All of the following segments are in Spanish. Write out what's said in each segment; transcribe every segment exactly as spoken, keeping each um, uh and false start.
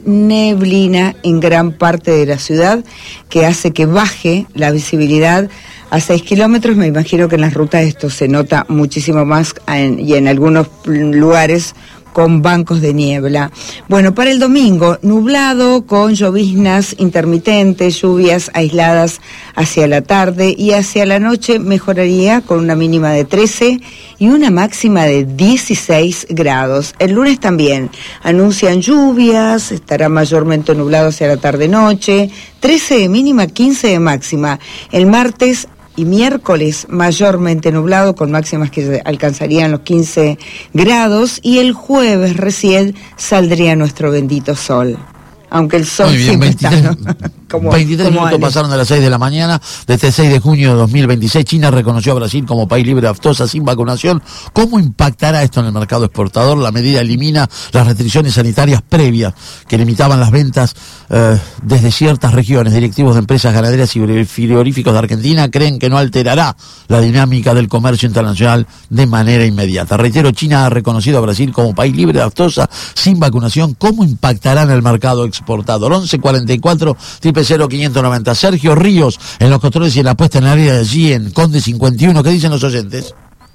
neblina en gran parte de la ciudad que hace que baje la visibilidad a seis kilómetros. Me imagino que en las rutas esto se nota muchísimo más en, y en algunos lugares con bancos de niebla. Bueno, para el domingo, nublado con lloviznas intermitentes, lluvias aisladas hacia la tarde y hacia la noche mejoraría con una mínima de trece y una máxima de dieciséis grados. El lunes también anuncian lluvias, estará mayormente nublado hacia la tarde-noche, trece de mínima, quince de máxima. El martes y miércoles mayormente nublado con máximas que alcanzarían los quince grados y el jueves recién saldría nuestro bendito sol. Aunque el sol bien, siempre veintitrés, está, ¿no? como, veintitrés como minutos Ale. pasaron de las seis de la mañana. Desde el seis de junio de dos mil veintiséis, China reconoció a Brasil como país libre de aftosa sin vacunación. ¿Cómo impactará esto en el mercado exportador? La medida elimina las restricciones sanitarias previas que limitaban las ventas eh, desde ciertas regiones. Directivos de empresas ganaderas y frigoríficos de Argentina creen que no alterará la dinámica del comercio internacional de manera inmediata. Reitero, China ha reconocido a Brasil como país libre de aftosa sin vacunación. ¿Cómo impactará en el mercado exportador? Exportador. once cuarenta y cuatro, triple cero, quinientos noventa. Sergio Ríos en los controles y en la puesta en el área de allí en Conde cincuenta y uno. ¿Qué dicen los oyentes?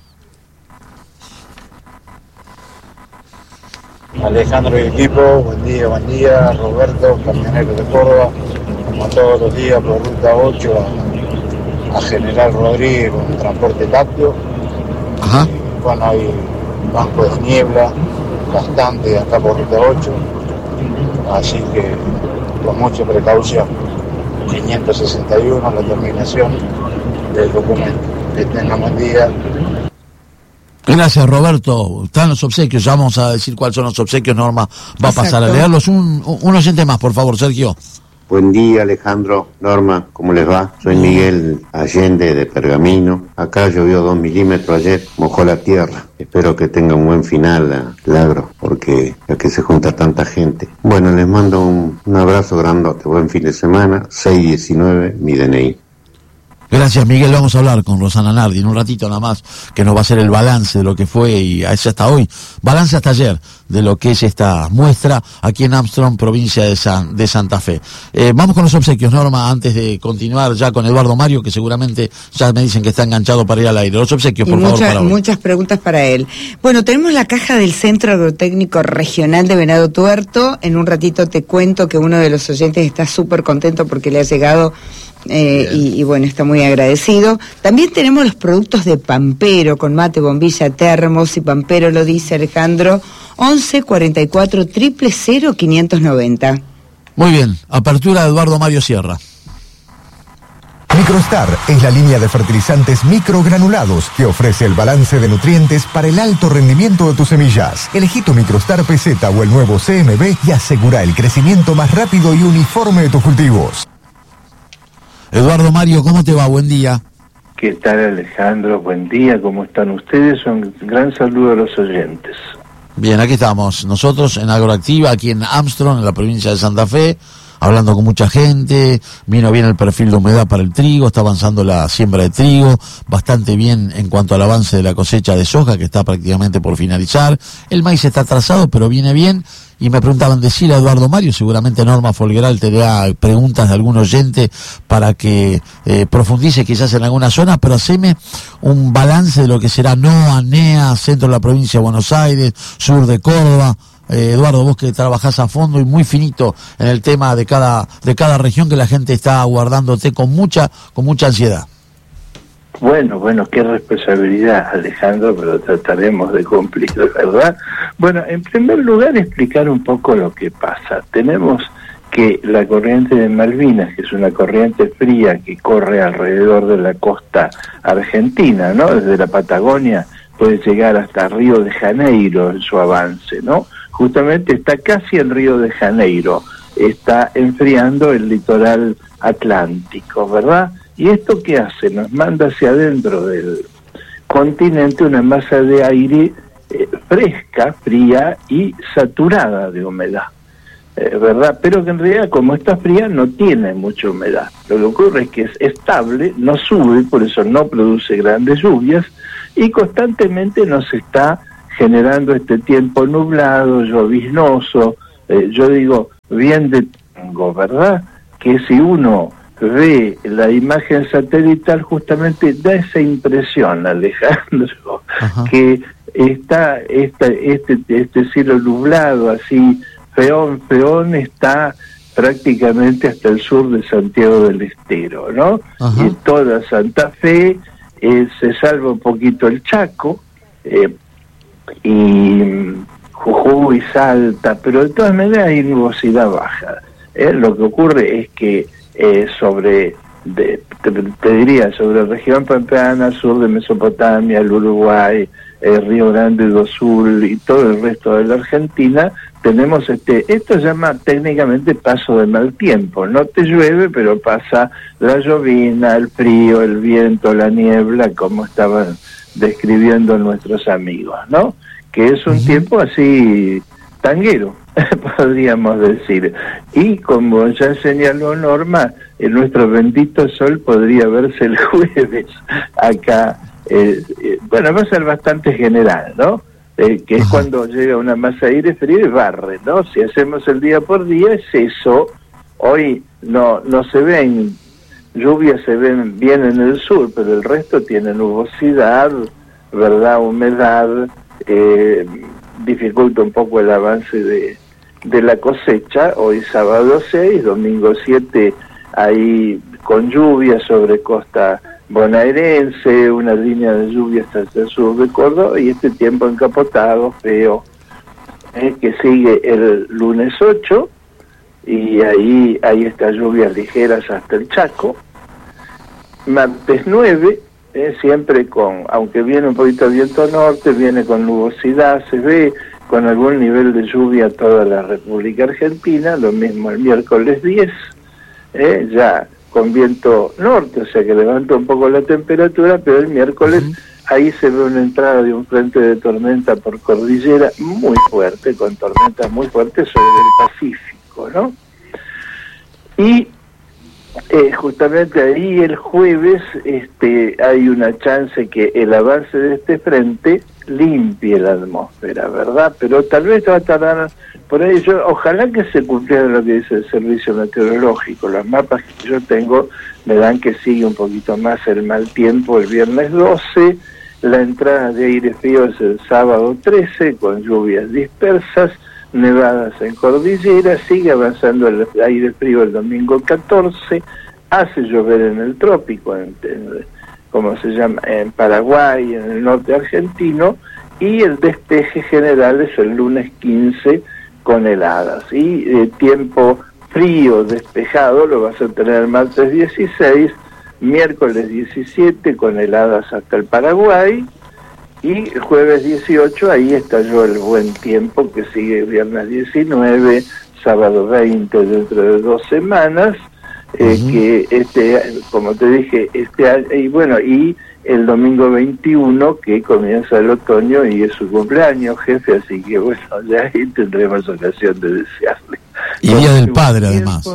Alejandro y equipo, buen día, buen día. Roberto, camionero de Córdoba, como todos los días por ruta ocho a, a General Rodríguez con transporte lácteo. Ajá. Y, bueno, hay banco de niebla bastante acá por ruta ocho. Así que con mucha precaución. quinientos sesenta y uno la terminación del documento. Que tengan buen día. Gracias, Roberto. Están los obsequios, ya vamos a decir cuáles son los obsequios. Norma va a pasar Exacto. a leerlos. Un, un oyente más, por favor, Sergio. Buen día, Alejandro, Norma, ¿cómo les va? Soy Miguel Allende de Pergamino. Acá llovió dos milímetros ayer, mojó la tierra. Espero que tenga un buen final el agro, porque ya que se junta tanta gente. Bueno, les mando un, un abrazo grandote, buen fin de semana, seis diecinueve, mi D N I. Gracias, Miguel. Vamos a hablar con Rosana Nardi en un ratito nada más, que nos va a hacer el balance de lo que fue y hasta hoy, balance hasta ayer, de lo que es esta muestra aquí en Armstrong, provincia de, San, de Santa Fe. Eh, vamos con los obsequios, Norma, antes de continuar ya con Eduardo Mario, que seguramente ya me dicen que está enganchado para ir al aire. Los obsequios, por y favor, mucha, para hoy. muchas preguntas para él. Bueno, tenemos la caja del Centro Agrotécnico Regional de Venado Tuerto. En un ratito te cuento que uno de los oyentes está súper contento porque le ha llegado Eh, y, y bueno, está muy agradecido. También tenemos los productos de Pampero, con mate, bombilla, termos, y Pampero lo dice Alejandro, once cuarenta y cuatro, triple cero, quinientos noventa. Muy bien, apertura de Eduardo Mario Sierra. Microstar es la línea de fertilizantes microgranulados que ofrece el balance de nutrientes para el alto rendimiento de tus semillas. Elegí tu Microstar P Z o el nuevo C M B y asegura el crecimiento más rápido y uniforme de tus cultivos. Eduardo Mario, ¿cómo te va? Buen día. ¿Qué tal, Alejandro? Buen día, ¿cómo están ustedes? Un gran saludo a los oyentes. Bien, aquí estamos, nosotros en Agroactiva, aquí en Armstrong, en la provincia de Santa Fe, hablando con mucha gente. Vino bien el perfil de humedad para el trigo, está avanzando la siembra de trigo, bastante bien en cuanto al avance de la cosecha de soja, que está prácticamente por finalizar. El maíz está atrasado, pero viene bien. Y me preguntaban, decir a Eduardo Mario, seguramente Norma Folgueral te da preguntas de algún oyente para que eh, profundice quizás en alguna zona, pero haceme un balance de lo que será NOA, NEA, centro de la provincia de Buenos Aires, sur de Córdoba. Eh, Eduardo, vos que trabajás a fondo y muy finito en el tema de cada de cada región, que la gente está aguardándote con mucha con mucha ansiedad. Bueno, bueno, qué responsabilidad, Alejandro, pero trataremos de cumplir, ¿verdad? Bueno, en primer lugar, explicar un poco lo que pasa. Tenemos que la corriente de Malvinas, que es una corriente fría que corre alrededor de la costa argentina, ¿no? Desde la Patagonia puede llegar hasta Río de Janeiro en su avance, ¿no? Justamente está casi en Río de Janeiro, está enfriando el litoral atlántico, ¿verdad? ¿Y esto qué hace? Nos manda hacia adentro del continente una masa de aire eh, fresca, fría y saturada de humedad, eh, ¿verdad? Pero que en realidad, como está fría, no tiene mucha humedad. Lo que ocurre es que es estable, no sube, por eso no produce grandes lluvias, y constantemente nos está generando este tiempo nublado, lloviznoso. Eh, yo digo, bien de tango, ¿verdad? Que si uno ve la imagen satelital justamente da esa impresión, Alejandro, ajá, que está esta, este, este cielo nublado, así, feón, feón, está prácticamente hasta el sur de Santiago del Estero, ¿no? Ajá. Y toda Santa Fe, eh, se salva un poquito el Chaco, eh, y Jujuy, Salta, pero de todas maneras hay nubosidad baja. ¿eh? Lo que ocurre es que eh, sobre, de, te, te diría, sobre la región pampeana, sur de Mesopotamia, el Uruguay, el Río Grande do Sul y todo el resto de la Argentina, tenemos este, esto se llama técnicamente paso de mal tiempo, no te llueve, pero pasa la llovina, el frío, el viento, la niebla, como estaban describiendo nuestros amigos, ¿no? Que es un uh-huh. tiempo así tanguero, podríamos decir. Y como ya señaló Norma, en nuestro bendito sol podría verse el jueves acá. Eh, eh, bueno, va a ser bastante general, ¿no? Eh, que es uh-huh. cuando llega una masa de aire frío y barre, ¿no? Si hacemos el día por día es eso. Hoy no no se ven lluvias, se ven bien en el sur, pero el resto tiene nubosidad, ¿verdad? Humedad, eh, dificulta un poco el avance de, de la cosecha. Hoy sábado seis, domingo siete, ahí con lluvia sobre costa bonaerense, una línea de lluvia hasta el sur de Córdoba, y este tiempo encapotado, feo, eh, que sigue el lunes ocho, y ahí hay estas lluvias ligeras hasta el Chaco. Martes nueve, eh, siempre con, aunque viene un poquito de viento norte, viene con nubosidad, se ve con algún nivel de lluvia toda la República Argentina. Lo mismo el miércoles diez, eh, ya con viento norte, o sea que levanta un poco la temperatura, pero el miércoles uh-huh. ahí se ve una entrada de un frente de tormenta por cordillera muy fuerte, con tormentas muy fuertes sobre el Pacífico, ¿no? Y eh, justamente ahí el jueves este, hay una chance que el avance de este frente limpie la atmósfera, ¿verdad? Pero tal vez va a tardar por ahí. Yo, ojalá que se cumpliera lo que dice el servicio meteorológico. Los mapas que yo tengo me dan que sigue un poquito más el mal tiempo el viernes doce, la entrada de aire frío es el sábado trece, con lluvias dispersas, nevadas en cordillera, sigue avanzando el aire frío el domingo catorce, hace llover en el trópico, en, en, como se llama, en Paraguay, en el norte argentino, y el despeje general es el lunes quince con heladas. Y eh, tiempo frío, despejado, lo vas a tener el martes dieciséis, miércoles diecisiete con heladas hasta el Paraguay, y el jueves dieciocho, ahí estalló el buen tiempo que sigue viernes diecinueve, sábado veinte, dentro de dos semanas, eh, uh-huh. que este, como te dije, este año, y bueno, y el domingo veintiuno, que comienza el otoño y es su cumpleaños, jefe, así que bueno, ya ahí tendremos ocasión de desearle. Y Día del Padre, además.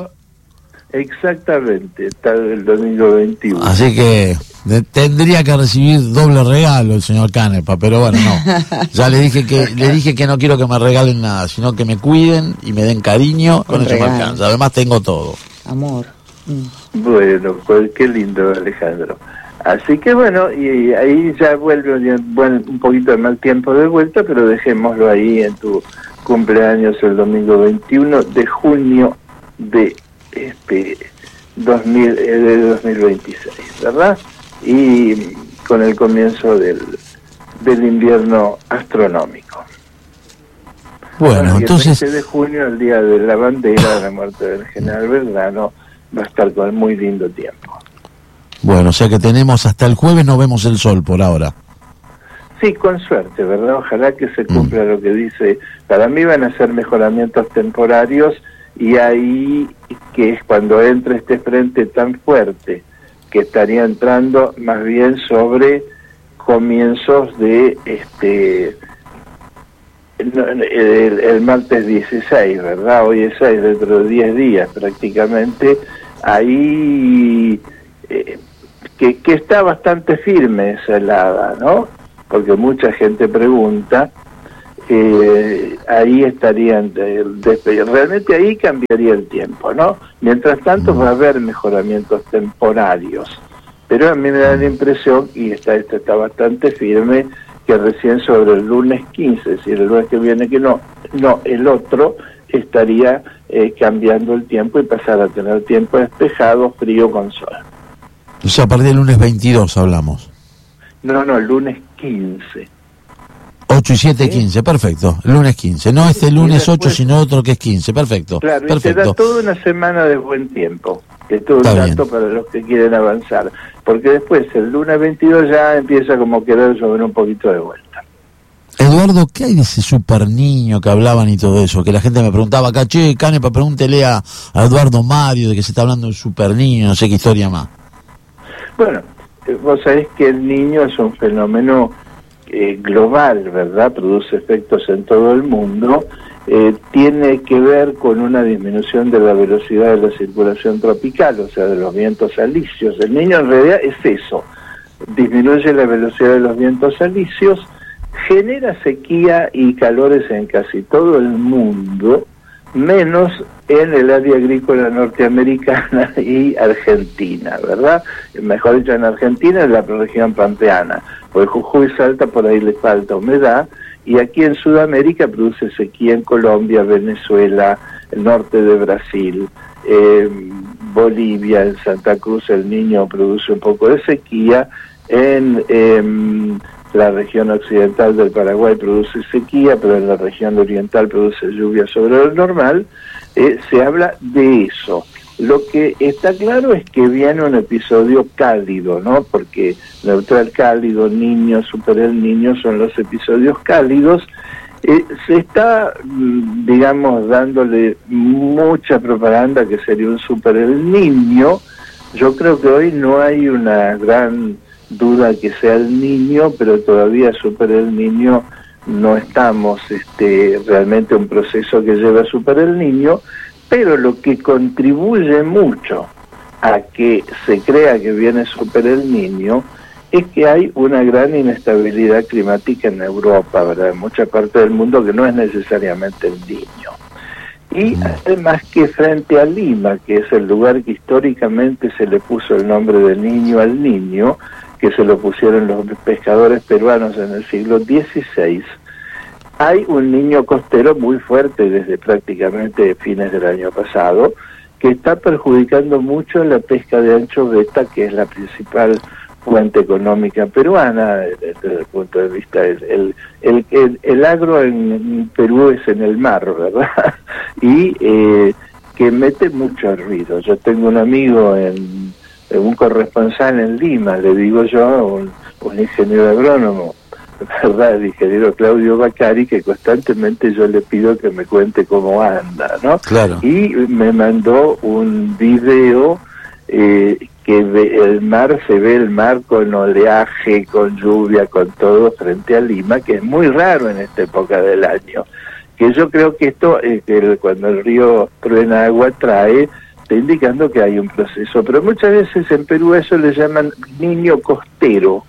Exactamente, está el domingo veintiuno. Así que de, tendría que recibir doble regalo el señor Canepa, pero bueno, no. Ya le dije que le dije que no quiero que me regalen nada, sino que me cuiden y me den cariño, con eso me alcanza. Además tengo todo. Amor. Mm. Bueno, pues qué lindo, Alejandro. Así que bueno, y ahí ya vuelve bueno, un poquito de mal tiempo de vuelta, pero dejémoslo ahí en tu cumpleaños el domingo veintiuno de junio de este dos mil, eh, de dos mil veintiséis, ¿verdad? Y con el comienzo del, del invierno astronómico. Bueno, bueno entonces... el veinte de junio, el día de la bandera, la muerte del general Belgrano, va a estar con muy lindo tiempo. Bueno, o sea que tenemos hasta el jueves, no vemos el sol por ahora. Sí, con suerte, ¿verdad? Ojalá que se cumpla mm. lo que dice. Para mí van a ser mejoramientos temporarios, y ahí que es cuando entre este frente tan fuerte, que estaría entrando más bien sobre comienzos de este el, el, el martes dieciséis, ¿verdad? Hoy es seis, dentro de diez días prácticamente, ahí eh, que, que está bastante firme esa helada, ¿no? Porque mucha gente pregunta, eh, ahí estarían, de, de, realmente ahí cambiaría el tiempo, ¿no? Mientras tanto va a haber mejoramientos temporarios, pero a mí me da la impresión, y está, esto está bastante firme, que recién sobre el lunes quince, es decir, el lunes que viene, que no, no, el otro estaría eh, cambiando el tiempo y pasar a tener tiempo despejado, frío con sol. O sea, a partir del lunes veintidós hablamos. No, no, el lunes quince. ocho y siete, ¿Sí? quince, perfecto. El lunes quince. No este lunes después, ocho, sino otro que es quince, perfecto. Claro, perfecto. y te da toda una semana de buen tiempo, que es todo un Está dato bien. para los que quieren avanzar. Porque después, el lunes veintidós ya empieza como querer llover un poquito de vuelta. Eduardo, ¿qué hay de ese super niño que hablaban y todo eso? Que la gente me preguntaba acá, che, Canepa, pregúntele a, a Eduardo Mario de que se está hablando de un super niño, no sé qué historia más. Bueno, eh, vos sabés que el niño es un fenómeno eh, global, ¿verdad? Produce efectos en todo el mundo. Eh, tiene que ver con una disminución de la velocidad de la circulación tropical, o sea, de los vientos alisios. El niño en realidad es eso, disminuye la velocidad de los vientos alisios, genera sequía y calores en casi todo el mundo, menos en el área agrícola norteamericana y argentina, ¿verdad? Mejor dicho, en Argentina, en la región pampeana, porque Jujuy, Salta, por ahí le falta humedad, y aquí en Sudamérica produce sequía en Colombia, Venezuela, el norte de Brasil, eh, Bolivia, en Santa Cruz el Niño produce un poco de sequía, en eh, la región occidental del Paraguay produce sequía, pero en la región oriental produce lluvia sobre lo normal. Eh, se habla de eso. Lo que está claro es que viene un episodio cálido, ¿no? Porque neutral cálido, niño, super el niño son los episodios cálidos. Eh, se está, digamos, dándole mucha propaganda que sería un super el niño. Yo creo que hoy no hay una gran duda que sea el niño, pero todavía super el niño no estamos este, realmente un proceso que lleva a super el niño, pero lo que contribuye mucho a que se crea que viene super el niño es que hay una gran inestabilidad climática en Europa, ¿verdad? En mucha parte del mundo, que no es necesariamente el niño. Y además que frente a Lima, que es el lugar que históricamente se le puso el nombre de Niño al Niño, que se lo pusieron los pescadores peruanos en el siglo dieciséis, hay un niño costero muy fuerte desde prácticamente fines del año pasado, que está perjudicando mucho la pesca de anchoveta, que es la principal fuente económica peruana desde el punto de vista del el, el, el, el agro en Perú es en el mar, ¿verdad? Y eh, que mete mucho ruido. Yo tengo un amigo en, en un corresponsal en Lima, le digo yo, un, un ingeniero agrónomo, ¿verdad? El ingeniero Claudio Bacari, que constantemente yo le pido que me cuente cómo anda, ¿no? Claro. Y me mandó un video eh, que ve, el mar, se ve el mar con oleaje, con lluvia, con todo frente a Lima, que es muy raro en esta época del año. Que yo creo que esto, eh, que el, cuando el río truena agua trae, está indicando que hay un proceso. Pero muchas veces en Perú eso le llaman niño costero,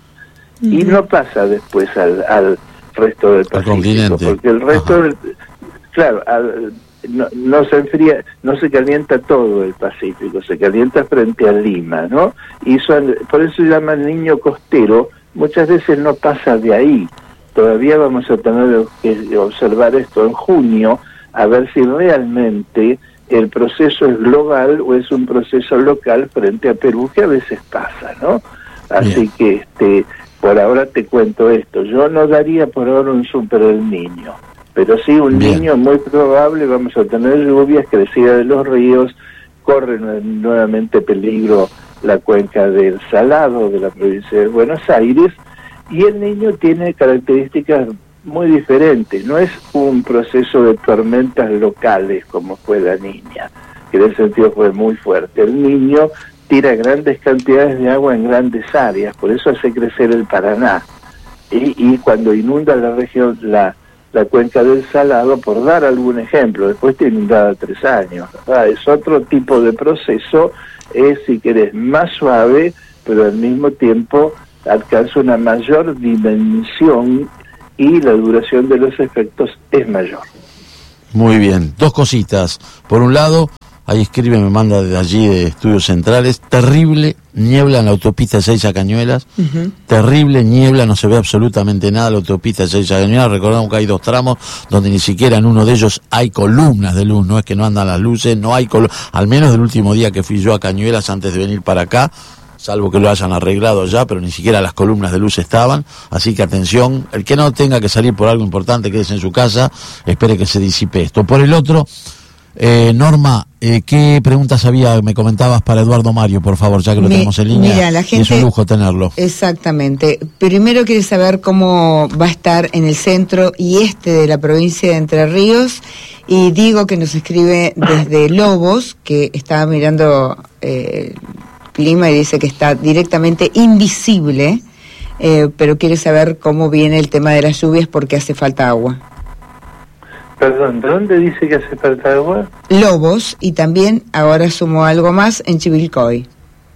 y no pasa después al, al resto del Pacífico, porque el resto, del, claro, al, no, no se enfría, no se calienta todo el Pacífico, se calienta frente a Lima, ¿no? Y son, por eso se llama niño costero, muchas veces no pasa de ahí. Todavía vamos a tener que observar esto en junio, a ver si realmente el proceso es global o es un proceso local frente a Perú, que a veces pasa, ¿no? Así Bien. que este por ahora te cuento esto. Yo no daría por ahora un super el niño, pero sí un Bien. niño muy probable. Vamos a tener lluvias, crecida de los ríos, corre nuevamente peligro la cuenca del Salado de la provincia de Buenos Aires, y el niño tiene características muy diferentes. No es un proceso de tormentas locales como fue la Niña, que en ese sentido fue muy fuerte. El niño tira grandes cantidades de agua en grandes áreas, por eso hace crecer el Paraná. Y, y cuando inunda la región, la, la cuenca del Salado, por dar algún ejemplo, después está inundada tres años, ¿verdad? Es otro tipo de proceso, es, si querés, más suave, pero al mismo tiempo alcanza una mayor dimensión y la duración de los efectos es mayor. Muy bien, dos cositas. Por un lado, ahí escribe, me manda de allí de Estudios Centrales, terrible niebla en la autopista de Seis a Cañuelas, uh-huh. terrible niebla, no se ve absolutamente nada en la autopista de Seis a Cañuelas. Recordamos que hay dos tramos donde ni siquiera en uno de ellos hay columnas de luz, no es que no andan las luces, no hay col- al menos del último día que fui yo a Cañuelas antes de venir para acá, salvo que lo hayan arreglado ya, pero ni siquiera las columnas de luz estaban, así que atención, el que no tenga que salir por algo importante, quédese en su casa, espere que se disipe esto. Por el otro, eh, Norma, eh, ¿qué preguntas había, me comentabas, para Eduardo Mario, por favor, ya que lo Mi, tenemos en línea? Mira, la gente, es un lujo tenerlo. Exactamente. Primero quiere saber cómo va a estar en el centro y este de la provincia de Entre Ríos, y Diego, que nos escribe desde Lobos, que estaba mirando Eh, clima y dice que está directamente invisible, eh, pero quiere saber cómo viene el tema de las lluvias porque hace falta agua. Perdón, ¿de dónde dice que hace falta agua? Lobos, y también ahora sumó algo más en Chivilcoy.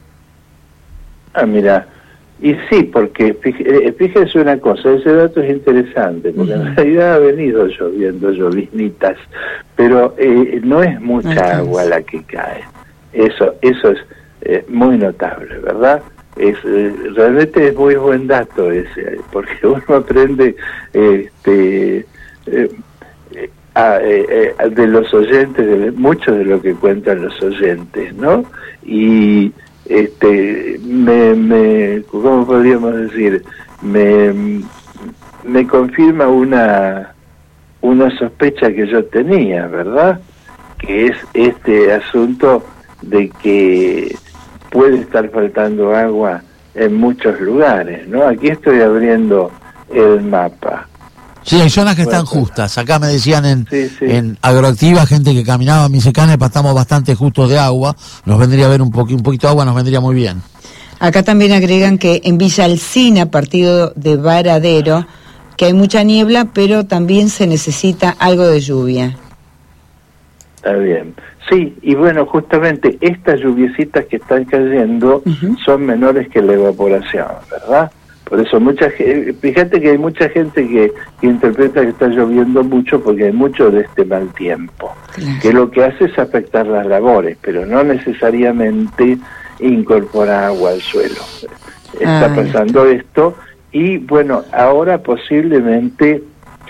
Ah, mira, y sí, porque fíjese, fíjese una cosa, ese dato es interesante, porque uh-huh. en realidad ha venido lloviendo, lloviznitas, pero eh, no es mucha okay. agua la que cae. Eso, eso es Eh, muy notable, ¿verdad? Es eh, realmente es muy buen dato ese, porque uno aprende este eh, eh, a, eh, eh, de los oyentes, de mucho de lo que cuentan los oyentes, ¿no? Y este me, me ¿cómo podríamos decir? Me, me confirma una una sospecha que yo tenía, ¿verdad? Que es este asunto de que puede estar faltando agua en muchos lugares, ¿no? Aquí estoy abriendo el mapa. Sí, hay zonas que bueno, están justas. Acá me decían en, sí, sí. en Agroactiva, gente que caminaba en Misecanepa, estamos bastante justos de agua. Nos vendría a ver un, poqu- un poquito de agua, nos vendría muy bien. Acá también agregan que en Villa Alsina, partido de Varadero, que hay mucha niebla, pero también se necesita algo de lluvia. Está bien. Sí, y bueno, justamente estas lluviecitas que están cayendo uh-huh. son menores que la evaporación, ¿verdad? Por eso mucha gente, fíjate que hay mucha gente que, que interpreta que está lloviendo mucho porque hay mucho de este mal tiempo, claro. que lo que hace es afectar las labores, pero no necesariamente incorpora agua al suelo. Está ah, pasando ya. esto, y bueno, ahora posiblemente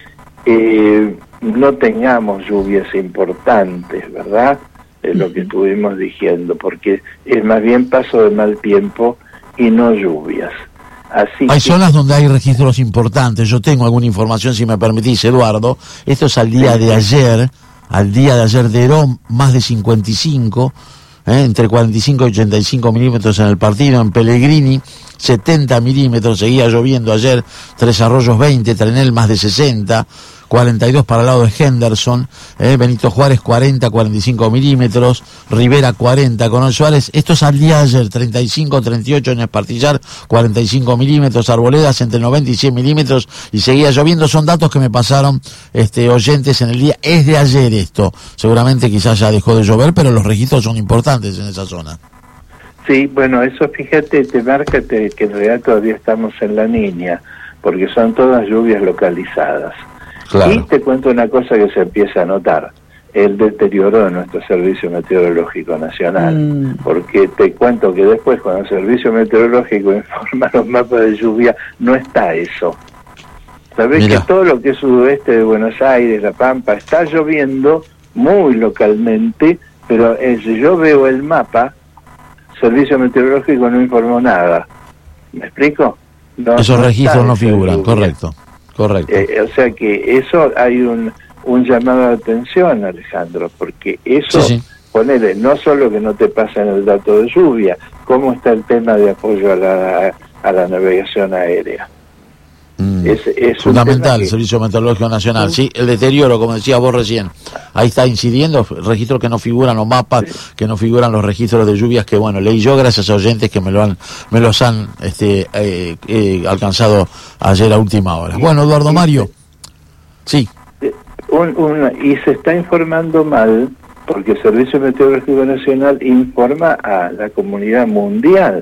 eh, no tengamos lluvias importantes, ¿verdad? Es lo que estuvimos diciendo, porque es más bien paso de mal tiempo y no lluvias. Así hay que... zonas donde hay registros importantes. Yo tengo alguna información, si me permitís, Eduardo. Esto es al día de ayer, al día de ayer de Herón, más de cincuenta y cinco, ¿eh? entre cuarenta y cinco y ochenta y cinco milímetros en el partido. En Pellegrini, setenta milímetros, seguía lloviendo ayer. Tres Arroyos, veinte, Trenel, más de sesenta. cuarenta y dos para el lado de Henderson, eh, Benito Juárez cuarenta, cuarenta y cinco milímetros, Rivera cuarenta, Coronel Suárez, esto es al día de ayer, treinta y cinco, treinta y ocho en Espartillar, cuarenta y cinco milímetros, Arboledas entre noventa y cien milímetros, y seguía lloviendo. Son datos que me pasaron este oyentes en el día, es de ayer esto, seguramente quizás ya dejó de llover, pero los registros son importantes en esa zona. Sí, bueno, eso fíjate, te marca que en realidad todavía estamos en la Niña, porque son todas lluvias localizadas. Claro. Y te cuento una cosa que se empieza a notar, el deterioro de nuestro Servicio Meteorológico Nacional, mm. porque te cuento que después cuando el Servicio Meteorológico informa los mapas de lluvia, no está eso. Sabés Mira. que todo lo que es sudoeste de Buenos Aires, La Pampa, está lloviendo muy localmente, pero eh, si yo veo el mapa, Servicio Meteorológico no informó nada. ¿Me explico? No, Esos no registros no figuran, correcto. Correcto. Eh, o sea que eso hay un, un llamado de atención, Alejandro, porque eso, sí, sí. ponele, no solo que no te pasan el dato de lluvia, cómo está el tema de apoyo a la, a la navegación aérea. Mm. Es, es fundamental, el Servicio Meteorológico Nacional, sí. sí, el deterioro, como decías vos recién, ahí está incidiendo, registros que no figuran los mapas, sí. que no figuran los registros de lluvias, que bueno, leí yo gracias a oyentes que me lo han, me los han este eh, eh, alcanzado ayer a última hora. Bueno, Eduardo Mario, sí. Un, un, y se está informando mal, porque el Servicio Meteorológico Nacional informa a la comunidad mundial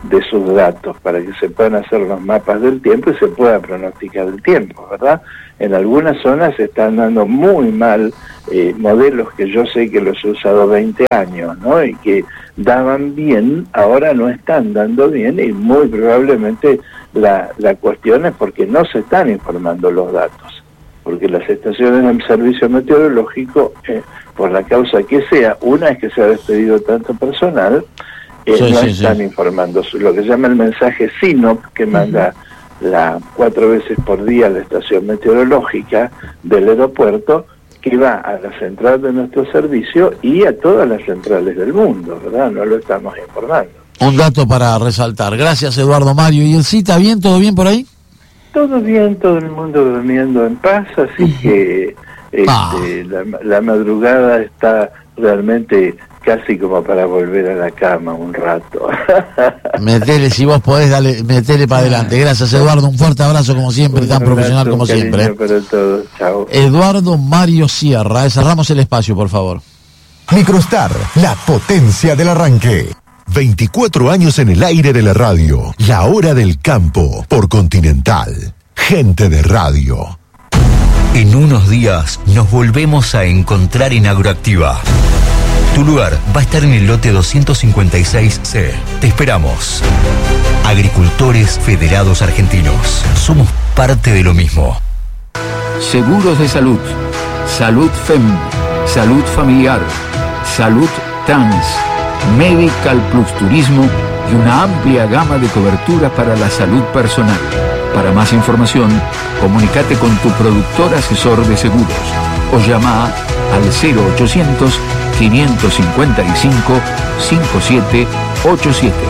de sus datos para que se puedan hacer los mapas del tiempo y se pueda pronosticar el tiempo, ¿verdad? En algunas zonas se están dando muy mal eh, modelos que yo sé que los he usado veinte años, ¿no? Y que daban bien, ahora no están dando bien, y muy probablemente la, la cuestión es porque no se están informando los datos, porque las estaciones del servicio meteorológico, eh, por la causa que sea, una es que se ha despedido tanto personal, eh, sí, no sí, están sí. informando lo que se llama el mensaje SINOP, que manda la cuatro veces por día la estación meteorológica del aeropuerto, que va a la central de nuestro servicio y a todas las centrales del mundo, ¿verdad? No lo estamos informando. Un dato para resaltar. Gracias, Eduardo Mario. ¿Y el cita bien? ¿Todo bien por ahí? Todo bien, todo el mundo durmiendo en paz, así que este, Ah. la, la madrugada está realmente casi como para volver a la cama un rato. Metele, si vos podés, dale, metele para adelante. Gracias, Eduardo. Un fuerte abrazo, como siempre, Un tan profesional abrazo, como un cariño siempre. para todos. Chao. Eduardo Mario Sierra. Cerramos el espacio, por favor. Microstar, la potencia del arranque. veinticuatro años en el aire de la radio. La hora del campo por Continental. Gente de radio. En unos días nos volvemos a encontrar en Agroactiva. Tu lugar va a estar en el lote doscientos cincuenta y seis C. Te esperamos. Agricultores Federados Argentinos. Somos parte de lo mismo. Seguros de salud, Salud F E M, Salud Familiar, Salud Trans, Medical Plus Turismo y una amplia gama de coberturas para la salud personal. Para más información, comunícate con tu productor asesor de seguros o llama al cero ochocientos, quinientos cincuenta y cinco, cincuenta y siete ochenta y siete.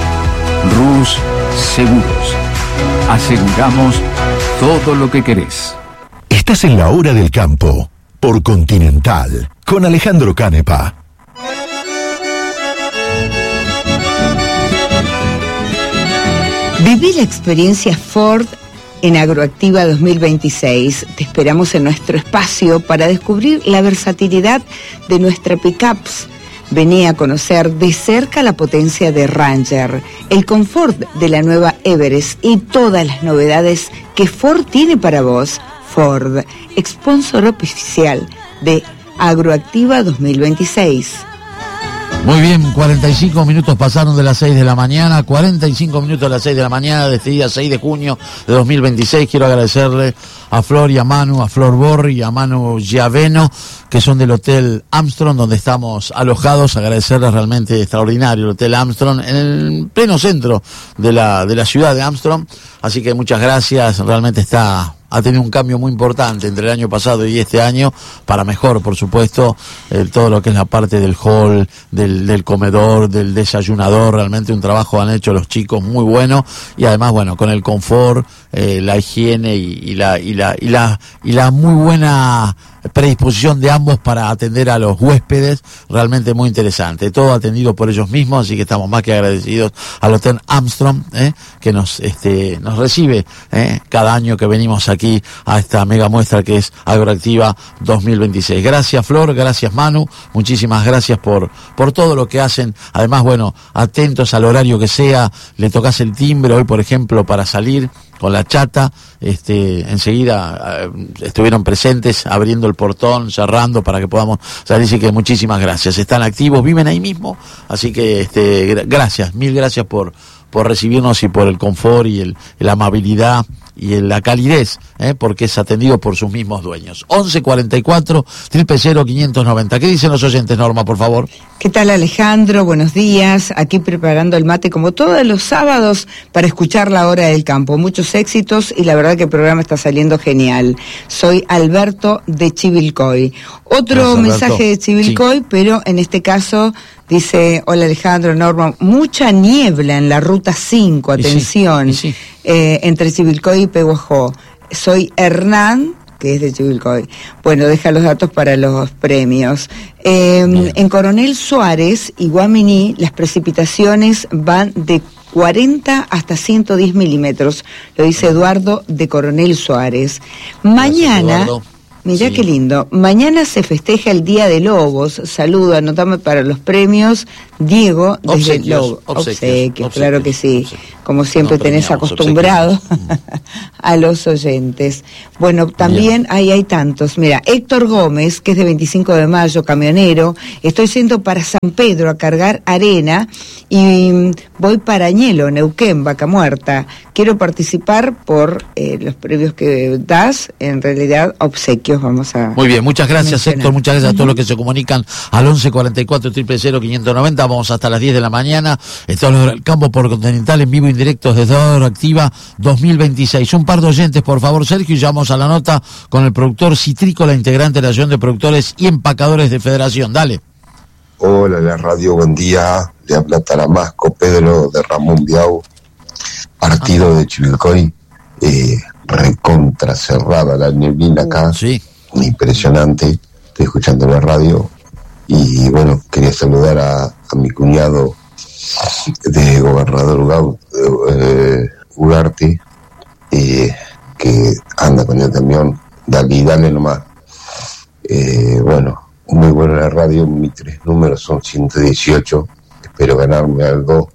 Rus Seguros. Aseguramos todo lo que querés. Estás en la hora del campo por Continental con Alejandro Canepa. Viví la experiencia Ford en Agroactiva dos mil veintiséis. Te esperamos en nuestro espacio para descubrir la versatilidad de nuestra pickups. Vení a conocer de cerca la potencia de Ranger, el confort de la nueva Everest y todas las novedades que Ford tiene para vos. Ford, sponsor oficial de Agroactiva dos mil veintiséis. Muy bien, cuarenta y cinco minutos pasaron de las seis de la mañana, cuarenta y cinco minutos de las seis de la mañana de este día seis de junio de dos mil veintiséis. Quiero agradecerle a Flor y a Manu, a Flor Borri y a Manu Giaveno, que son del Hotel Armstrong, donde estamos alojados. Agradecerles, realmente extraordinario el Hotel Armstrong, en el pleno centro de la, de la ciudad de Armstrong. Así que muchas gracias, realmente está... ha tenido un cambio muy importante entre el año pasado y este año, para mejor, por supuesto, eh, todo lo que es la parte del hall, del, del comedor, del desayunador. Realmente un trabajo han hecho los chicos muy bueno, y además, bueno, con el confort, eh, la higiene y, y la y la y la y la muy buena predisposición de ambos para atender a los huéspedes, realmente muy interesante. Todo atendido por ellos mismos, así que estamos más que agradecidos al Hotel Armstrong, eh, que nos este nos recibe eh, cada año que venimos aquí a esta mega muestra que es Agroactiva dos mil veintiséis. Gracias, Flor, gracias, Manu, muchísimas gracias por por todo lo que hacen. Además, bueno, atentos al horario que sea, le tocas el timbre hoy, por ejemplo, para salir con la chata, este, enseguida eh, estuvieron presentes abriendo el portón, cerrando para que podamos salir. Así que muchísimas gracias, están activos, viven ahí mismo, así que este, gracias, mil gracias por por recibirnos y por el confort y el, la amabilidad y la calidez, ¿eh? porque es atendido por sus mismos dueños. once cuarenta y cuatro, cero cero, quinientos noventa. ¿Qué dicen los oyentes, Norma, por favor? ¿Qué tal, Alejandro? Buenos días. Aquí preparando el mate como todos los sábados para escuchar la hora del campo. Muchos éxitos y la verdad que el programa está saliendo genial. Soy Alberto de Chivilcoy. Otro Gracias, mensaje Alberto. de Chivilcoy, sí. Pero en este caso dice: hola Alejandro, Norma, mucha niebla en la ruta cinco, atención, y sí, y sí. Eh, entre Chivilcoy y Pehuajó. Soy Hernán, que es de Chivilcoy. Bueno, deja los datos para los premios. Eh, en Coronel Suárez y Guaminí, las precipitaciones van de cuarenta hasta ciento diez milímetros, lo dice Eduardo de Coronel Suárez. Mañana, Gracias, Mirá Sí. qué lindo. Mañana se festeja el Día de Lobos. Saludo, anotame para los premios. Diego, desde Obsequios, Lobo. obsequios, Obsequios, claro que sí. obsequios. Como siempre No tenés premiamos, acostumbrado a los oyentes. Bueno, también ahí hay tantos. Mira, Héctor Gómez, que es de veinticinco de mayo, camionero. Estoy yendo para San Pedro a cargar arena y mm, voy para Añelo, Neuquén, Vaca Muerta. Quiero participar por eh, los premios que das, en realidad obsequios vamos a... Muy bien, muchas gracias mencionar. Héctor, muchas gracias a todos los que se comunican al once cuarenta y cuatro, cero cero, quinientos noventa, vamos hasta las diez de la mañana, estamos en el campo por Continental en vivo y en directo desde Agroactiva dos mil veintiséis. Un par de oyentes, por favor, Sergio, y ya vamos a la nota con el productor citrícola, integrante de la Asociación de Productores y Empacadores de Federación. Dale. Hola, la radio, buen día. Le habla Taramasco, Pedro de Ramón Biau, partido de Chivilcoy, eh, recontra cerrada la neblina acá, sí. Impresionante, estoy escuchando la radio y bueno, quería saludar a, a mi cuñado de Gobernador Ugau, eh, Ugarte, eh, que anda con el camión, dale y dale nomás. Eh, bueno, muy buena la radio, mis tres números son ciento dieciocho, espero ganarme algo.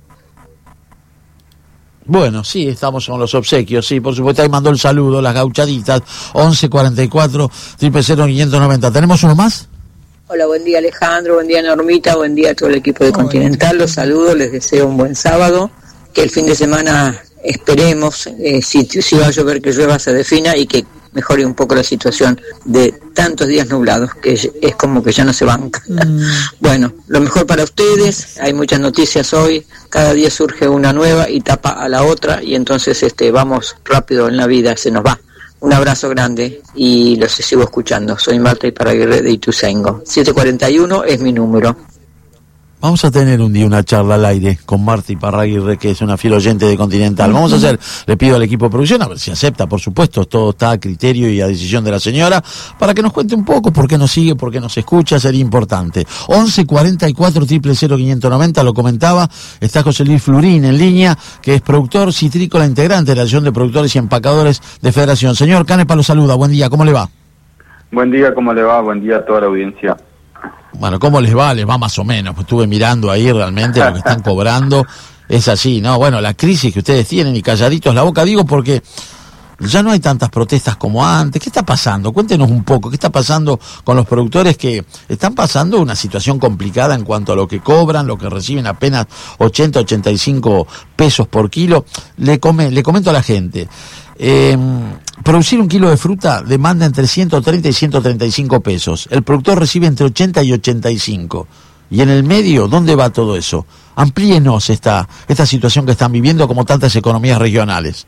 Bueno, sí, estamos con los obsequios, sí, por supuesto, ahí mandó el saludo, las gauchaditas, once cuarenta y cuatro, cero cero, quinientos noventa. ¿Tenemos uno más? Hola, buen día Alejandro, buen día Normita, buen día a todo el equipo de Continental, los saludo, les deseo un buen sábado, que el fin de semana esperemos, eh, si, si va a llover que llueva se defina y que mejore un poco la situación de tantos días nublados, que es como que ya no se banca. Mm. Bueno, lo mejor para ustedes, hay muchas noticias hoy, cada día surge una nueva y tapa a la otra y entonces este vamos rápido en la vida, se nos va. Un abrazo grande y los sigo escuchando. Soy Marta Iparraguirre de Ituzaingó. siete cuarenta y uno es mi número. Vamos a tener un día una charla al aire con Marta Iparraguirre, que es una fiel oyente de Continental. Vamos a hacer, le pido al equipo de producción, a ver si acepta, por supuesto, todo está a criterio y a decisión de la señora, para que nos cuente un poco por qué nos sigue, por qué nos escucha, sería importante. once cuarenta y cuatro, cero cero, quinientos noventa, lo comentaba, está José Luis Flurín en línea, que es productor citrícola, integrante de la Asociación de Productores y Empacadores de Federación. Señor Canepa lo saluda, buen día, ¿cómo le va? Buen día, ¿cómo le va? Buen día a toda la audiencia. Bueno, ¿cómo les va? Les va más o menos. Pues estuve mirando ahí realmente lo que están cobrando. Es así, ¿no? Bueno, la crisis que ustedes tienen y calladitos la boca, digo, porque ya no hay tantas protestas como antes. ¿Qué está pasando? Cuéntenos un poco. ¿Qué está pasando con los productores que están pasando una situación complicada en cuanto a lo que cobran, lo que reciben apenas ochenta, ochenta y cinco pesos por kilo? Le, come, le comento a la gente. Eh, producir un kilo de fruta demanda entre ciento treinta y ciento treinta y cinco pesos. El productor recibe entre ochenta y ochenta y cinco. Y en el medio, ¿dónde va todo eso? Amplíenos esta, esta situación que están viviendo como tantas economías regionales.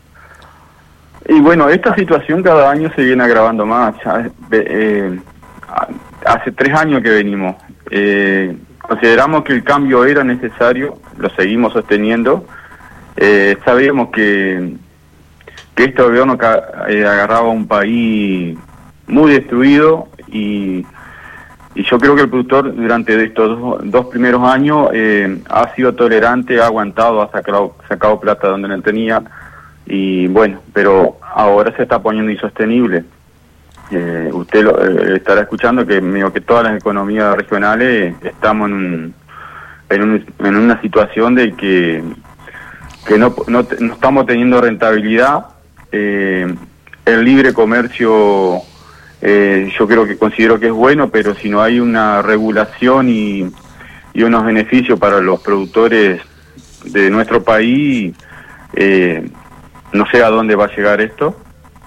Y bueno, esta situación cada año se viene agravando más. Ya, eh, hace tres años que venimos. Eh, consideramos que el cambio era necesario, lo seguimos sosteniendo. Eh, sabíamos que que este gobierno eh, agarraba un país muy destruido y, y yo creo que el productor durante estos dos, dos primeros años eh, ha sido tolerante, ha aguantado, ha sacado, sacado plata donde no tenía y bueno, pero ahora se está poniendo insostenible. Eh, usted lo, eh, estará escuchando que medio que todas las economías regionales estamos en, un, en, un, en una situación de que, que no, no, no estamos teniendo rentabilidad. Eh, el libre comercio eh, yo creo que considero que es bueno, pero si no hay una regulación y, y unos beneficios para los productores de nuestro país, eh, no sé a dónde va a llegar esto.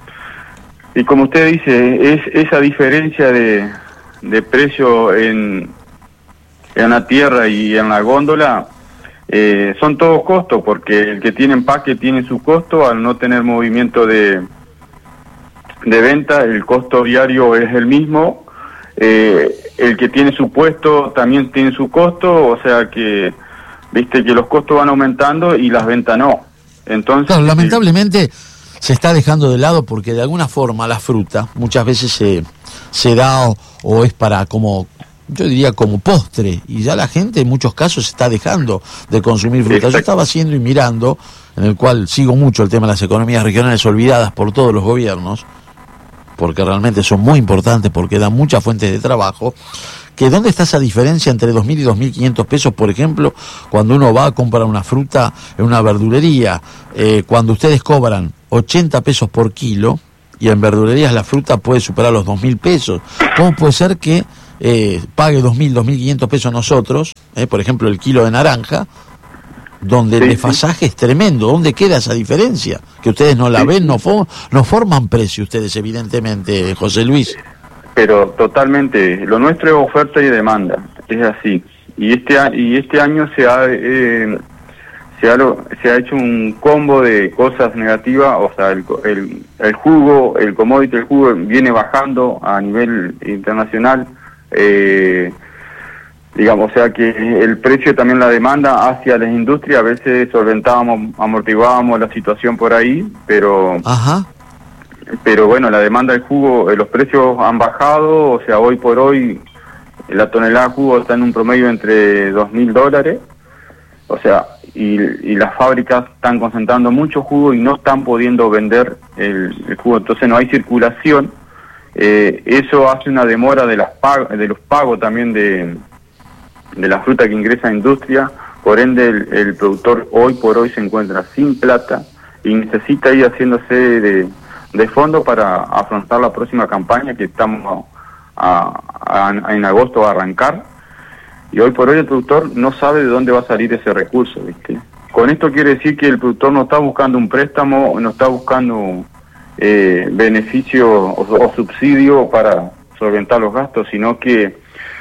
Y como usted dice, es esa diferencia de, de precio en, en la tierra y en la góndola. Eh, son todos costos, porque el que tiene empaque tiene su costo, al no tener movimiento de, de venta, el costo diario es el mismo, eh, el que tiene su puesto también tiene su costo, o sea que, viste que los costos van aumentando y las ventas no. Entonces, claro, lamentablemente eh, se está dejando de lado porque de alguna forma la fruta muchas veces se, se da o, o es para como... yo diría como postre, y ya la gente en muchos casos se está dejando de consumir fruta. Yo estaba haciendo y mirando, en el cual sigo mucho el tema de las economías regionales olvidadas por todos los gobiernos, porque realmente son muy importantes, porque dan muchas fuentes de trabajo, que ¿dónde está esa diferencia entre dos mil y dos mil quinientos pesos, por ejemplo, cuando uno va a comprar una fruta en una verdulería? Eh, cuando ustedes cobran ochenta pesos por kilo, y en verdulerías la fruta puede superar los dos mil pesos. ¿Cómo puede ser que eh, pague dos mil, dos mil quinientos pesos nosotros, eh, por ejemplo, el kilo de naranja, donde sí, el desfasaje sí. es tremendo? ¿Dónde queda esa diferencia? Que ustedes no la sí, ven, sí. no, for, no forman precio ustedes, evidentemente, José Luis. Pero totalmente, lo nuestro es oferta y demanda, es así. Y este y este año se ha eh, se ha se ha hecho un combo de cosas negativas, o sea, el, el el jugo, el commodity, el jugo viene bajando a nivel internacional, eh, digamos, o sea que el precio también, la demanda hacia las industrias, a veces solventábamos, amortiguábamos la situación por ahí, pero Ajá. pero bueno, la demanda del jugo, eh, los precios han bajado, o sea, hoy por hoy la tonelada de jugo está en un promedio entre dos mil dólares, o sea, y, y las fábricas están concentrando mucho jugo y no están pudiendo vender el, el jugo, entonces no hay circulación, eh, eso hace una demora de las pag- de los pagos también de, de la fruta que ingresa a industria, por ende el, el productor hoy por hoy se encuentra sin plata y necesita ir haciéndose de de fondo para afrontar la próxima campaña que estamos a, a, a, en agosto a arrancar, y hoy por hoy el productor no sabe de dónde va a salir ese recurso, ¿viste? Con esto quiere decir que el productor no está buscando un préstamo, no está buscando eh, beneficio o, o subsidio para solventar los gastos, sino que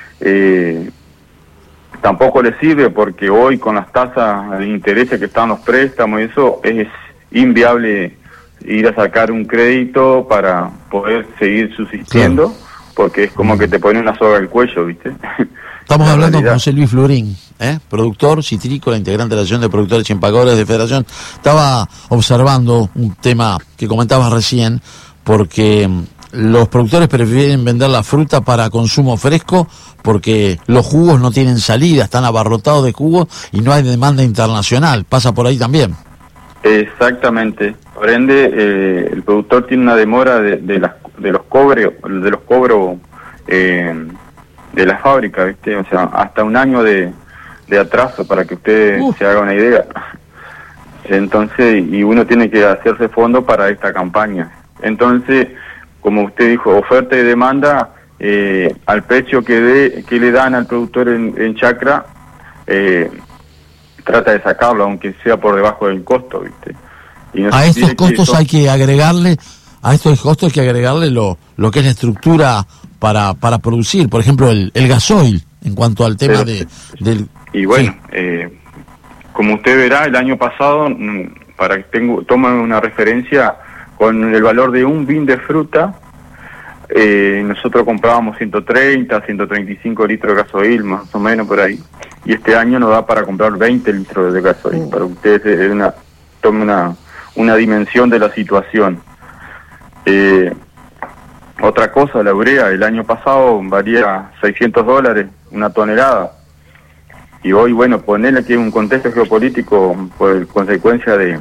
eh, tampoco le sirve, porque hoy con las tasas de interés que están los préstamos, eso es inviable ir a sacar un crédito para poder seguir subsistiendo, claro. Porque es como que te pone una soga al cuello, ¿viste? Estamos hablando con José Luis Florín, ¿eh? productor citrícola, integrante de la Asociación de Productores y Empacadores de Federación. Estaba observando un tema que comentabas recién, porque los productores prefieren vender la fruta para consumo fresco, porque los jugos no tienen salida, están abarrotados de jugos y no hay demanda internacional. ¿Pasa por ahí también? Exactamente. Por ende, eh, el productor tiene una demora de, de, las, de los cobres, de los cobros eh, de la fábrica, ¿viste? O sea, hasta un año de, de atraso, para que usted uh. se haga una idea. Entonces, y uno tiene que hacerse fondo para esta campaña. Entonces, como usted dijo, oferta y demanda, eh, al precio que de, que le dan al productor en, en chacra, eh, trata de sacarlo, aunque sea por debajo del costo, ¿viste? Y no a estos costos eso... hay que agregarle, a estos costos hay que agregarle lo, lo que es la estructura para, para producir, por ejemplo, el, el gasoil, en cuanto al tema Pero, de... del Y bueno, sí. eh, como usted verá, el año pasado, para que tengo, tome una referencia, con el valor de un bin de fruta, eh, nosotros comprábamos ciento treinta, ciento treinta y cinco litros de gasoil, más o menos por ahí. Y este año nos da para comprar veinte litros de gasoil, mm. para que ustedes una, tomen una, una dimensión de la situación. Eh, otra cosa, la urea, el año pasado valía seiscientos dólares una tonelada. Y hoy, bueno, ponerle que un contexto geopolítico por consecuencia de,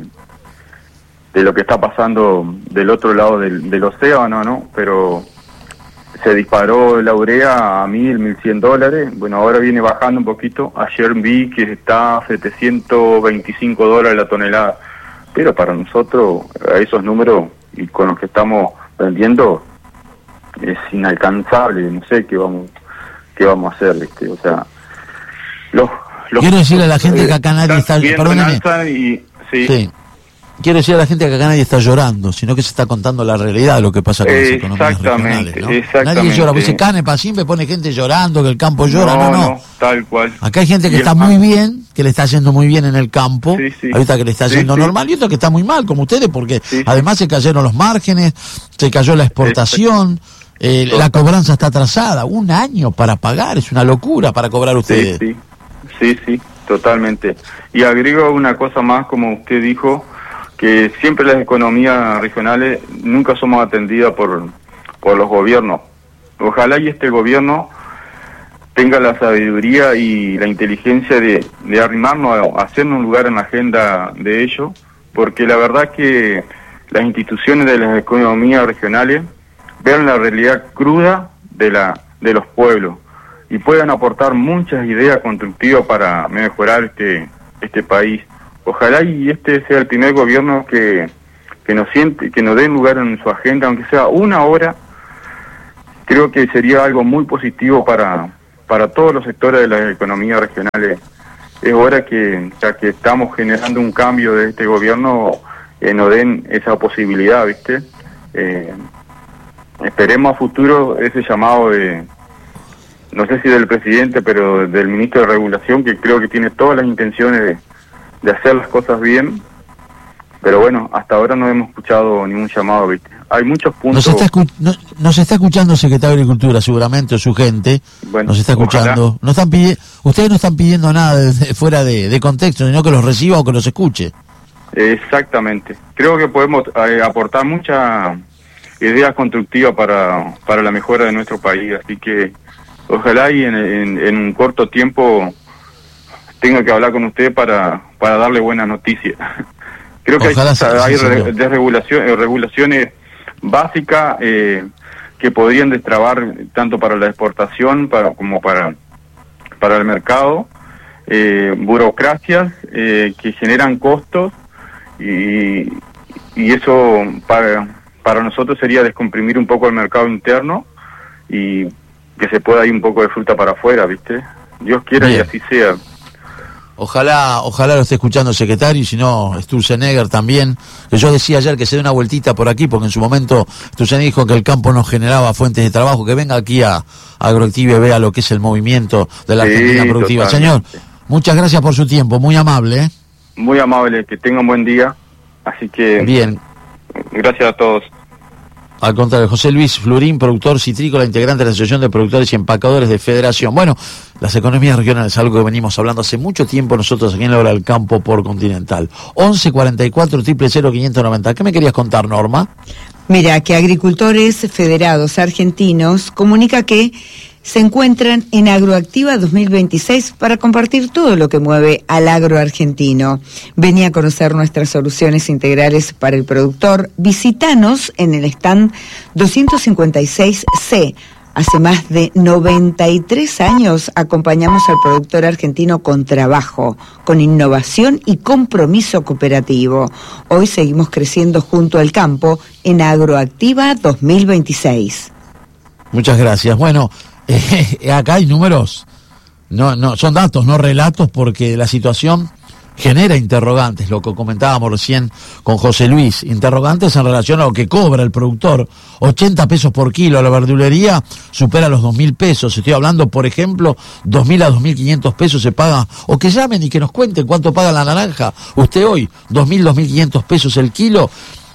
de lo que está pasando del otro lado del, del océano, ¿no? Pero se disparó la urea a mil, mil cien dólares. Bueno, ahora viene bajando un poquito. Ayer vi que está a setecientos veinticinco dólares la tonelada. Pero para nosotros, a esos números y con los que estamos vendiendo, es inalcanzable. No sé qué vamos, qué vamos a hacer, ¿viste? O sea, los, los quiero decirle a la gente que acá nadie está, perdóneme, y, sí. sí. Quiero decirle a la gente que acá nadie está llorando, sino que se está contando la realidad de lo que pasa con las economías regionales, ¿no? Exactamente. Nadie llora, porque dice Canepa siempre pone gente llorando, que el campo llora, no, no, no. no tal cual. Acá hay gente que y está muy mal. bien, que le está yendo muy bien en el campo, sí, sí. hay otra que le está yendo sí, normal sí. y otra que está muy mal, como ustedes, porque sí, además sí. se cayeron los márgenes, se cayó la exportación, eh, la cobranza está atrasada, un año para pagar, es una locura para cobrar ustedes. Sí, sí, sí, sí, totalmente. Y agrego una cosa más, como usted dijo, que siempre las economías regionales nunca somos atendidas por, por los gobiernos. Ojalá y este gobierno tenga la sabiduría y la inteligencia de, de arrimarnos a hacernos un lugar en la agenda de ellos, porque la verdad que las instituciones de las economías regionales vean la realidad cruda de la de los pueblos y puedan aportar muchas ideas constructivas para mejorar este este país. Ojalá y este sea el primer gobierno que que nos siente, que nos dé lugar en su agenda, aunque sea una hora. Creo que sería algo muy positivo para para todos los sectores de las economías regionales. Es hora que, ya que estamos generando un cambio de este gobierno, eh, nos den esa posibilidad, ¿viste? Eh, esperemos a futuro ese llamado de, no sé si del presidente, pero del ministro de Regulación, que creo que tiene todas las intenciones de, de hacer las cosas bien. Pero bueno, hasta ahora no hemos escuchado ningún llamado, ¿viste? Hay muchos puntos... Nos está, escu no, nos está escuchando el secretario de Agricultura, seguramente, o su gente. Bueno, nos está escuchando. No están pidi Ustedes no están pidiendo nada de, de, fuera de, de contexto, sino que los reciba o que los escuche. Exactamente. Creo que podemos eh, aportar muchas ideas constructivas para, para la mejora de nuestro país. Así que ojalá y en, en, en un corto tiempo tenga que hablar con usted para, para darle buenas noticias. Creo que Ojalá hay, hay re, desregulación, eh, regulaciones básicas eh, que podrían destrabar tanto para la exportación para, como para, para el mercado, eh, burocracias eh, que generan costos y, y eso para, para nosotros sería descomprimir un poco el mercado interno y que se pueda ir un poco de fruta para afuera, ¿viste? Dios quiera Bien. Y así sea. Ojalá, ojalá lo esté escuchando el secretario, y si no, Sturzenegger también, que yo decía ayer que se dé una vueltita por aquí, porque en su momento Sturzenegger dijo que el campo no generaba fuentes de trabajo, que venga aquí a, a Agroactiva y vea lo que es el movimiento de la sí, Argentina productiva. Totalmente. Señor, muchas gracias por su tiempo, muy amable. ¿eh? Muy amable, que tenga un buen día, así que... Bien. Gracias a todos. Al contrario, José Luis Flurín, productor citrícola, integrante de la Asociación de Productores y Empacadores de Federación. Bueno, las economías regionales, algo que venimos hablando hace mucho tiempo nosotros aquí en la Hora del Campo por Continental. once cuarenta y cuatro, cero cero, quinientos noventa. ¿Qué me querías contar, Norma? Mira, que Agricultores Federados Argentinos comunica que se encuentran en Agroactiva dos mil veintiséis para compartir todo lo que mueve al agro argentino. Vení a conocer nuestras soluciones integrales para el productor. Visítanos en el stand doscientos cincuenta y seis C. Hace más de noventa y tres años acompañamos al productor argentino con trabajo, con innovación y compromiso cooperativo. Hoy seguimos creciendo junto al campo en Agroactiva dos mil veintiséis. Muchas gracias. Bueno, eh, acá hay números, no, no, son datos, no relatos, porque la situación genera interrogantes, lo que comentábamos recién con José Luis, interrogantes en relación a lo que cobra el productor. Ochenta pesos por kilo, la verdulería supera los dos mil pesos, estoy hablando, por ejemplo, dos mil a dos mil quinientos pesos se paga, o que llamen y que nos cuenten cuánto paga la naranja, usted hoy, dos mil, dos mil quinientos pesos el kilo.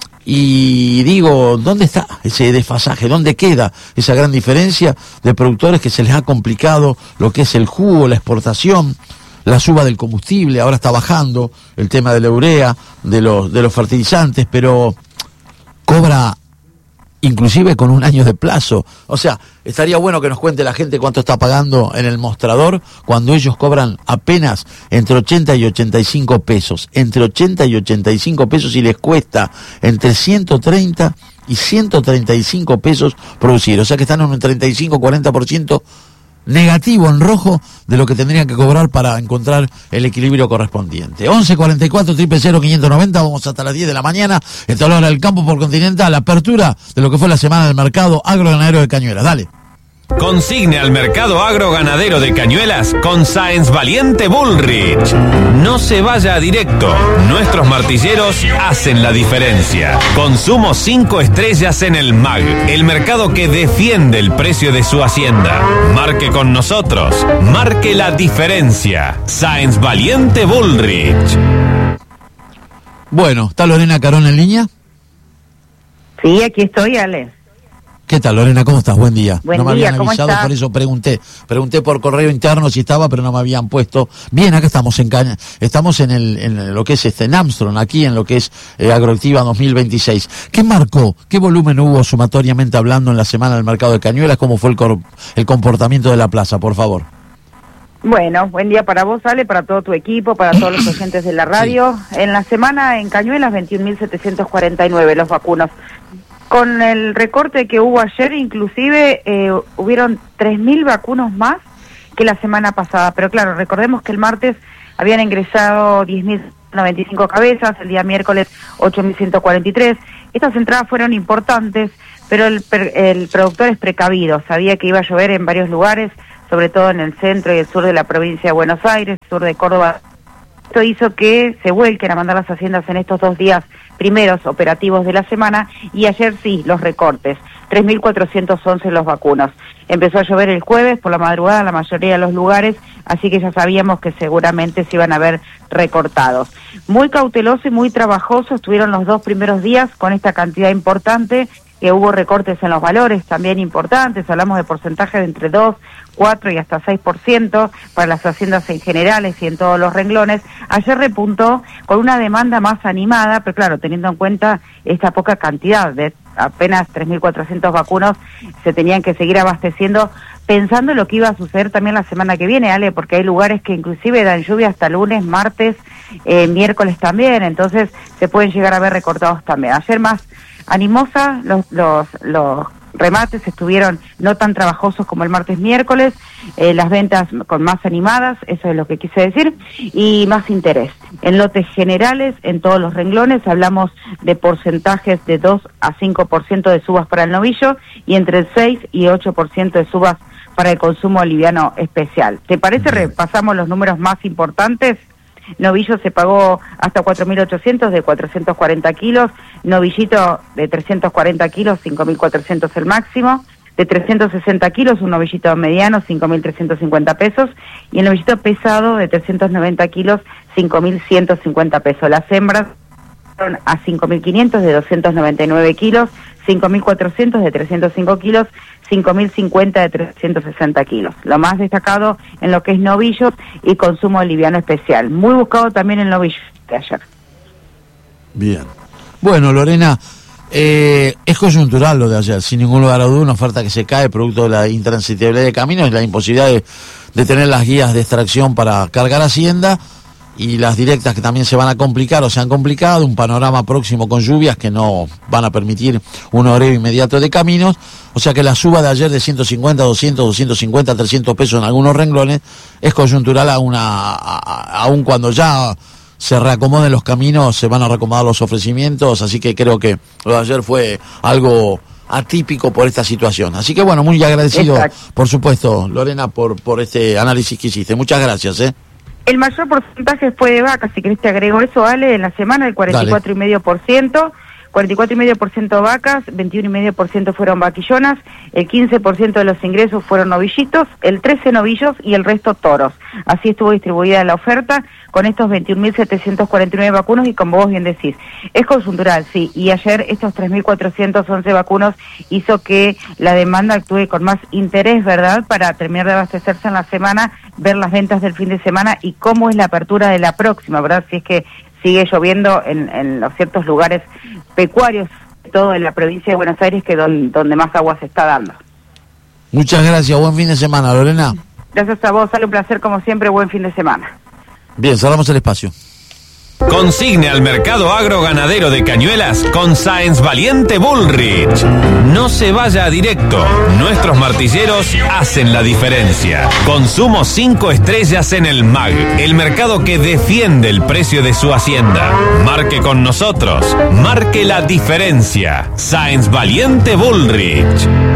Y digo, ¿dónde está ese desfasaje? ¿Dónde queda esa gran diferencia de productores que se les ha complicado lo que es el jugo, la exportación, la suba del combustible? Ahora está bajando el tema de la urea, de los, de los fertilizantes, pero cobra inclusive con un año de plazo. O sea, estaría bueno que nos cuente la gente cuánto está pagando en el mostrador cuando ellos cobran apenas entre ochenta y ochenta y cinco pesos. Entre ochenta y ochenta y cinco pesos y les cuesta entre ciento treinta y ciento treinta y cinco pesos producir. O sea que están en un treinta y cinco a cuarenta por ciento negativo, en rojo, de lo que tendrían que cobrar para encontrar el equilibrio correspondiente. once cuarenta y cuatro, cero cero, quinientos noventa, vamos hasta las diez de la mañana, en la Hora del Campo por Continental, la apertura de lo que fue la semana del mercado agroganadero de Cañuelas. Dale. Consigne al mercado agroganadero de Cañuelas con Sáenz Valiente Bullrich. No se vaya a directo. Nuestros martilleros hacen la diferencia. Consumo cinco estrellas en el M A G, el mercado que defiende el precio de su hacienda. Marque con nosotros. Marque la diferencia. Sáenz Valiente Bullrich. Bueno, ¿está Lorena Carón en línea? Sí, aquí estoy, Ale. ¿Qué tal, Lorena? ¿Cómo estás? Buen día. Buen no me día, habían ¿cómo avisado, estás? por eso pregunté. Pregunté por correo interno si estaba, pero no me habían puesto. Bien, acá estamos en Caña, estamos en el en lo que es este en Armstrong, aquí en lo que es eh, Agroactiva dos mil veintiséis. ¿Qué marcó? ¿Qué volumen hubo sumatoriamente hablando en la semana del mercado de Cañuelas? ¿Cómo fue el, cor el comportamiento de la plaza, por favor? Bueno, buen día para vos, Ale, para todo tu equipo, para todos los oyentes de la radio. Sí. En la semana en Cañuelas, veintiún mil setecientos cuarenta y nueve los vacunos. Con el recorte que hubo ayer, inclusive, eh, hubieron tres mil vacunos más que la semana pasada. Pero claro, recordemos que el martes habían ingresado diez mil noventa y cinco cabezas, el día miércoles ocho mil ciento cuarenta y tres. Estas entradas fueron importantes, pero el, el productor es precavido. Sabía que iba a llover en varios lugares, sobre todo en el centro y el sur de la provincia de Buenos Aires, sur de Córdoba. Esto hizo que se vuelquen a mandar las haciendas en estos dos días primeros operativos de la semana, y ayer sí, los recortes, tres mil cuatrocientos once los vacunos. Empezó a llover el jueves por la madrugada en la mayoría de los lugares, así que ya sabíamos que seguramente se iban a ver recortados. Muy cauteloso y muy trabajoso estuvieron los dos primeros días con esta cantidad importante, que hubo recortes en los valores también importantes, hablamos de porcentajes de entre dos, cuatro y hasta seis por ciento para las haciendas en generales y en todos los renglones. Ayer repuntó con una demanda más animada, pero claro, teniendo en cuenta esta poca cantidad de apenas tres mil cuatrocientos vacunos, se tenían que seguir abasteciendo, pensando en lo que iba a suceder también la semana que viene, Ale, porque hay lugares que inclusive dan lluvia hasta lunes, martes, eh, miércoles también, entonces se pueden llegar a ver recortados también. Ayer más animosa, los, los, los remates estuvieron no tan trabajosos como el martes, miércoles, eh, las ventas con más animadas, eso es lo que quise decir, y más interés. En lotes generales, en todos los renglones, hablamos de porcentajes de dos a cinco por ciento de subas para el novillo y entre el seis y ocho por ciento de subas para el consumo liviano especial. ¿Te parece? Repasamos los números más importantes. Novillo se pagó hasta cuatro mil ochocientos de cuatrocientos cuarenta kilos, novillito de trescientos cuarenta kilos, cinco mil cuatrocientos el máximo, de trescientos sesenta kilos, un novillito mediano, cinco mil trescientos cincuenta pesos, y el novillito pesado de trescientos noventa kilos, cinco mil ciento cincuenta pesos. Las hembras fueron a cinco mil quinientos de doscientos noventa y nueve kilos, cinco mil cuatrocientos de trescientos cinco kilos, cinco mil cincuenta de trescientos sesenta kilos. Lo más destacado en lo que es novillos y consumo liviano especial. Muy buscado también el novillo de ayer. Bien. Bueno, Lorena, eh, es coyuntural lo de ayer, sin ningún lugar a duda, una oferta que se cae producto de la intransitabilidad de caminos y la imposibilidad de, de tener las guías de extracción para cargar hacienda, y las directas que también se van a complicar o se han complicado, un panorama próximo con lluvias que no van a permitir un horario inmediato de caminos, o sea que la suba de ayer de ciento cincuenta, doscientos, doscientos cincuenta, trescientos pesos en algunos renglones es coyuntural, a una, a, a, aun cuando ya se reacomoden los caminos, se van a reacomodar los ofrecimientos, así que creo que lo de ayer fue algo atípico por esta situación. Así que bueno, muy agradecido, exacto, por supuesto, Lorena, por, por este análisis que hiciste. Muchas gracias, ¿eh? El mayor porcentaje fue de vacas, si querés te agrego eso, Ale, en la semana el cuarenta y cuatro coma cinco por ciento, cuarenta y cuatro coma cinco por ciento vacas, veintiuno coma cinco por ciento fueron vaquillonas, el quince por ciento de los ingresos fueron novillitos, el trece por ciento novillos y el resto toros. Así estuvo distribuida la oferta con estos veintiún mil setecientos cuarenta y nueve vacunos, y como vos bien decís, es coyuntural, sí, y ayer estos tres mil cuatrocientos once vacunos hizo que la demanda actúe con más interés, ¿verdad?, para terminar de abastecerse en la semana, ver las ventas del fin de semana y cómo es la apertura de la próxima, ¿verdad?, si es que sigue lloviendo en, en los ciertos lugares pecuarios, todo en la provincia de Buenos Aires, que don, donde más agua se está dando. Muchas gracias, buen fin de semana, Lorena. Gracias a vos, sale un placer como siempre, buen fin de semana. Bien, cerramos el espacio. Consigne al mercado agroganadero de Cañuelas con Sáenz Valiente Bullrich. No se vaya a directo. Nuestros martilleros hacen la diferencia. Consumo cinco estrellas en el M A G, el mercado que defiende el precio de su hacienda. Marque con nosotros. Marque la diferencia. Sáenz Valiente Bullrich.